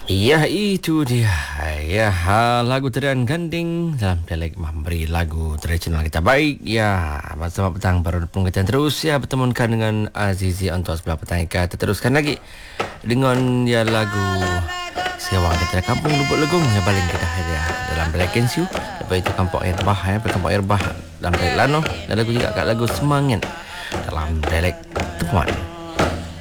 Ya, itu dia. Ya, lagu Tarian Ganding dalam dialek memberi lagu tradisional kita baik. Ya, selamat petang baru pengertian terus ya bertemukan dengan Azizi untuk sebelah petang kita teruskan lagi dengan ya lagu Sewang kita kampung Lubuk Legung yang paling kita ada dalam dialek Kensiu. Lepas itu Kampung Air Bah Kampung Air Bah dalam dialek Lano dan lagu juga kat lagu Semangat dalam dialek Tuan.